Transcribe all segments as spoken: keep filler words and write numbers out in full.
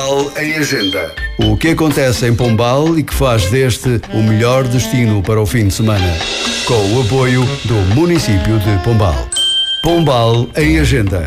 Pombal em Agenda. O que acontece em Pombal e que faz deste o melhor destino para o fim de semana. Com o apoio do município de Pombal. Pombal em Agenda.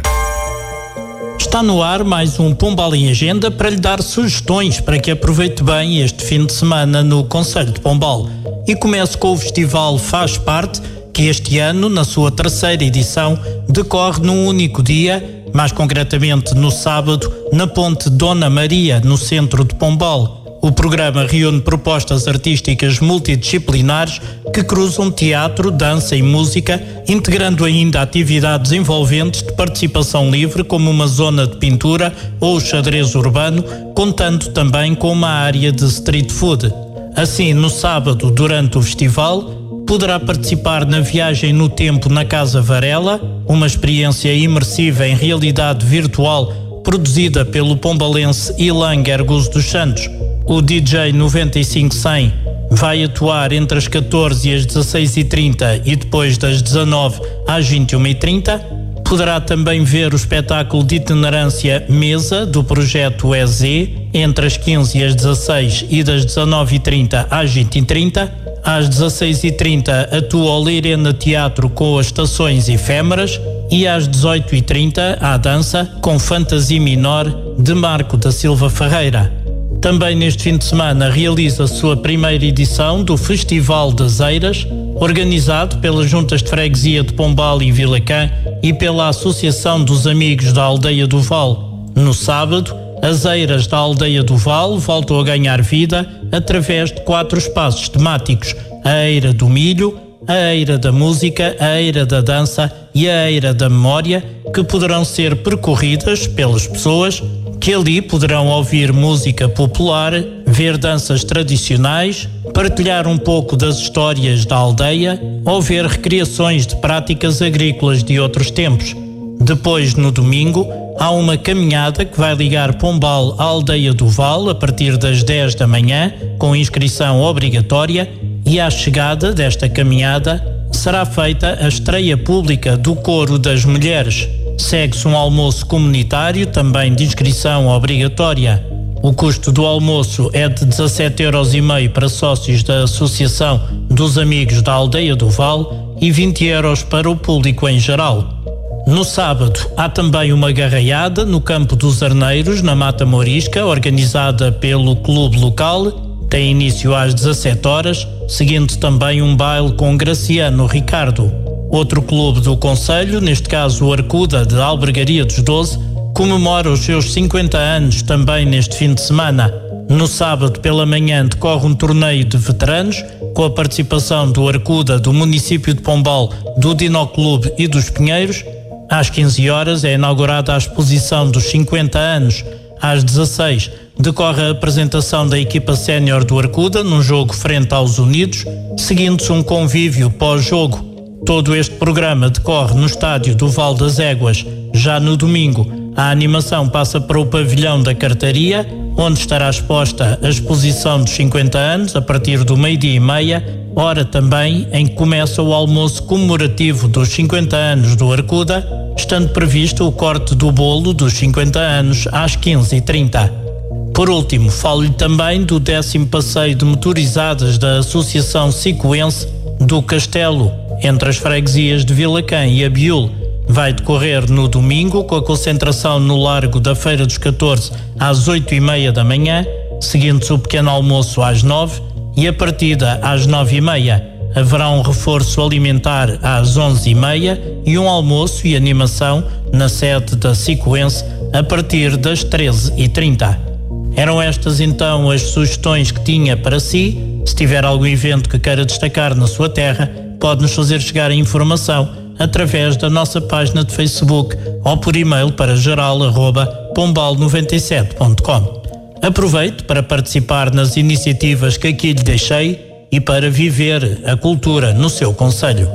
Está no ar mais um Pombal em Agenda para lhe dar sugestões para que aproveite bem este fim de semana no concelho de Pombal. E começo com o festival Faz Parte, que este ano, na sua terceira edição, decorre num único dia, mais concretamente no sábado, na Ponte Dona Maria, no centro de Pombal. O programa reúne propostas artísticas multidisciplinares que cruzam teatro, dança e música, integrando ainda atividades envolventes de participação livre, como uma zona de pintura ou xadrez urbano, contando também com uma área de street food. Assim, no sábado, durante o festival, poderá participar na viagem no tempo na Casa Varela, uma experiência imersiva em realidade virtual produzida pelo pombalense Ilan Guerguso dos Santos. O D J noventa e cinco cem vai atuar entre as catorze e as dezasseis e trinta e depois das dezanove às vinte e uma e trinta. Poderá também ver o espetáculo de itinerância Mesa, do projeto E Z, entre as quinze e as dezasseis e das dezanove e trinta às vinte e trinta. Às dezasseis e trinta atua o Leirena Teatro com as Estações Efêmeras e às dezoito e trinta à dança com Fantasia Minor de Marco da Silva Ferreira. Também neste fim de semana realiza a sua primeira edição do Festival das Eiras, organizado pelas Juntas de Freguesia de Pombal e Vilacã e pela Associação dos Amigos da Aldeia do Val. No sábado, as Eiras da Aldeia do Val voltam a ganhar vida através de quatro espaços temáticos: a Eira do Milho, a Eira da Música, a Eira da Dança e a Eira da Memória, que poderão ser percorridas pelas pessoas que ali poderão ouvir música popular, ver danças tradicionais, partilhar um pouco das histórias da aldeia ou ver recriações de práticas agrícolas de outros tempos. Depois, no domingo, há uma caminhada que vai ligar Pombal à Aldeia do Val a partir das dez da manhã, com inscrição obrigatória, e à chegada desta caminhada será feita a estreia pública do Coro das Mulheres. Segue-se um almoço comunitário, também de inscrição obrigatória. O custo do almoço é de dezassete euros e meio para sócios da Associação dos Amigos da Aldeia do Val e vinte euros para o público em geral. No sábado, há também uma garraiada no Campo dos Arneiros, na Mata Morisca, organizada pelo clube local. Tem início às dezassete horas, seguindo também um baile com Graciano Ricardo. Outro clube do concelho, neste caso o Arcuda de Albergaria dos Doze, comemora os seus cinquenta anos também neste fim de semana. No sábado pela manhã decorre um torneio de veteranos, com a participação do Arcuda, do município de Pombal, do Dinoclube e dos Pinheiros. Às quinze horas é inaugurada a exposição dos cinquenta anos. Às dezasseis decorre a apresentação da equipa sénior do Arcuda num jogo frente aos Unidos, seguindo-se um convívio pós-jogo. Todo este programa decorre no estádio do Val das Éguas. Já no domingo, a animação passa para o pavilhão da Cartaria, onde estará exposta a exposição dos cinquenta anos a partir do meio-dia e meia, hora também em que começa o almoço comemorativo dos cinquenta anos do Arcuda, estando previsto o corte do bolo dos cinquenta anos às quinze e trinta. Por último, falo-lhe também do décimo passeio de motorizadas da Associação Sicoense do Castelo, entre as freguesias de Vilacã e Abiúl. Vai decorrer no domingo, com a concentração no Largo da Feira dos catorze às oito e meia da manhã, seguindo-se o pequeno almoço às nove e a partida às nove e meia. Haverá um reforço alimentar às onze e meia e um almoço e animação na sede da Sicoense a partir das treze e trinta. Eram estas então as sugestões que tinha para si. Se tiver algum evento que queira destacar na sua terra, pode-nos fazer chegar a informação através da nossa página de Facebook ou por e-mail para geral arroba pombal noventa e sete ponto com. Aproveite para participar nas iniciativas que aqui lhe deixei e para viver a cultura no seu concelho.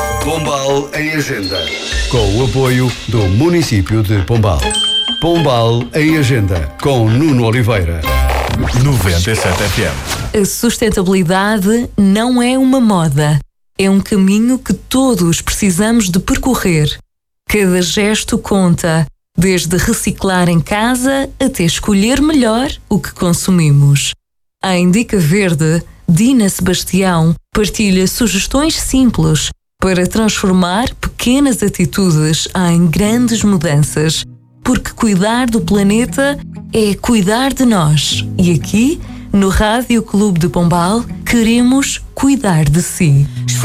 Pombal em Agenda, com o apoio do município de Pombal. Pombal em Agenda, com Nuno Oliveira. noventa e sete F M. A sustentabilidade não é uma moda. É um caminho que todos precisamos de percorrer. Cada gesto conta. desde reciclar em casa até escolher melhor o que consumimos. Em Dica Verde, Dina Sebastião partilha sugestões simples para transformar pequenas atitudes em grandes mudanças, porque cuidar do planeta é cuidar de nós. E aqui, no Rádio Clube de Pombal, queremos cuidar de si.